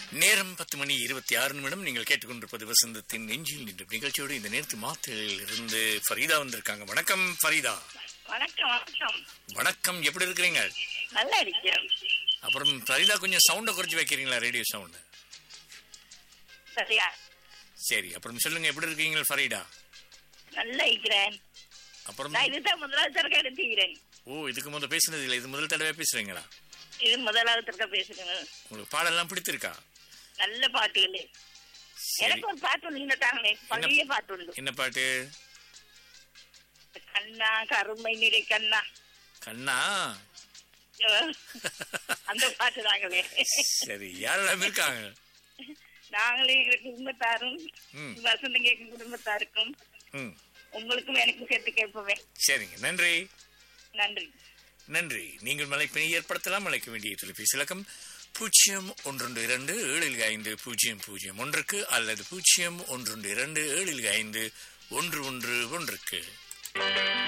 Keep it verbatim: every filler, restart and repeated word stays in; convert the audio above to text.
நேரம் பத்து மணி இருபத்தி ஆறு நிமிடம். நீங்கள் கேட்டுக்கொண்டிருப்பது வசந்தத்தின் நெஞ்சில் நின்ற நிகழ்ச்சியோடு இந்த நேரத்து மாத்திரையில் இருந்து ஃபரீதா வந்திருக்காங்க. வணக்கம் ஃபரீதா. வணக்கம் வணக்கம் வணக்கம், எப்படி இருக்கிறீங்க? நல்லா இருக்கேன். அப்புறம் ஃபரீதா கொஞ்சம் சவுண்டை குறைச்சி வைக்கிறீங்களா, ரேடியோ சவுண்டு? சரியா? சரி, அப்புறம் சொல்லுங்க, எப்படி இருக்கீங்க ஃபரீதா? நல்லா இருக்கிறேன். அப்புறம் நான் இதுதான் முதலாவது தடவை எடுத்துக்கிறேன். ஓ, இதுக்கு முதல் பேசுனது இல்லை, இது முதல் தடவை பேசுறீங்களா? இது முதலாவது தடவை பேசுறேன். உங்களுக்கு பாடெல்லாம் பிடித்திருக்கா? நல்ல பாட்டுகள். சரி, எனக்கு ஒரு பாட்டு ஒன்று நின்றுட்டாங்களே, பழைய பாட்டு உண்டு. என்ன பாட்டு? கண்ணா கருமை நிறை கண்ணா கண்ணா. அந்த பாட்டு தாங்களே. சரி, யாரெல்லாம் இருக்காங்க? நாங்களே எங்க குடும்பத்தாரும் ம் வசந்தம் கேட்கும் குடும்பத்தாருக்கும் ம் உங்களுக்கும் எனக்கும் சேர்த்து கேட்பவேன். சரிங்க, நன்றி நன்றி நன்றி. நீங்கள் மலைப்பினை ஏற்படுத்தலாம். அழைக்க வேண்டிய தொலைபேசி இலக்கம் பூஜ்ஜியம் ஒன்று இரண்டு ஏழில் ஐந்து பூஜ்ஜியம் பூஜ்ஜியம் ஒன்றுக்கு அல்லது பூஜ்ஜியம் ஒன்று இரண்டு ஏழில் ஐந்து ஒன்று ஒன்று ஒன்றுக்கு.